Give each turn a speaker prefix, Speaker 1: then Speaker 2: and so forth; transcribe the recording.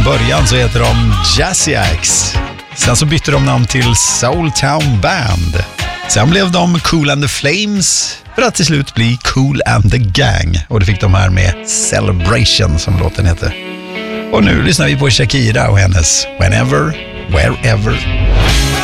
Speaker 1: början så heter de Jazziacs. Sen så bytte de namn till Soul Town Band. Sen blev de Kool and the Flames för att till slut bli Kool and the Gang. Och det fick de här med Celebration som låten heter. Och nu lyssnar vi på Shakira och hennes Whenever, Wherever.